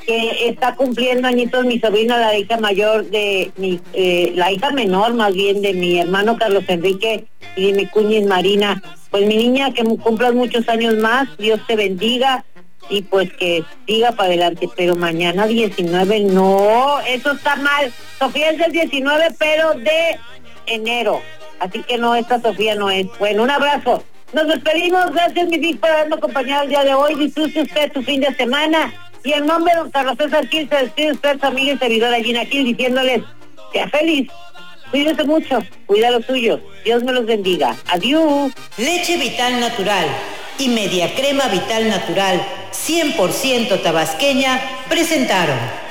que está cumpliendo añitos mi sobrina, la hija mayor de la hija menor más bien de mi hermano Carlos Enrique y de mi cuñis Marina. Pues mi niña, que cumplas muchos años más, Dios te bendiga y pues que siga para adelante, pero mañana 19 no, eso está mal. Sofía es del 19, pero de enero, así que no, esta Sofía no es. Bueno, un abrazo. Nos despedimos, gracias mi Vic por habernos acompañado el día de hoy. Disfrute usted su fin de semana. Y en nombre de don Carlos César Gil, se despide usted, su amiga y servidora Gina Gil, diciéndoles, sea feliz, cuídese mucho, cuida lo suyo, Dios me los bendiga. Adiós. Leche Vital Natural y Media Crema Vital Natural 100% tabasqueña presentaron